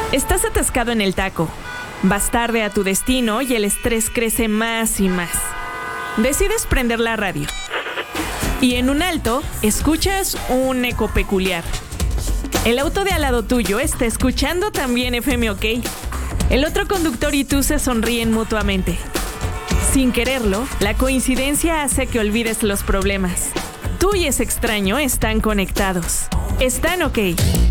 Estás atascado en el taco. Vas tarde a tu destino y el estrés crece más y más. Decides prender la radio. Y en un alto, escuchas un eco peculiar. El auto de al lado tuyo está escuchando también FM OK. El otro conductor y tú se sonríen mutuamente. Sin quererlo, la coincidencia hace que olvides los problemas. Tú y ese extraño están conectados. Están OK.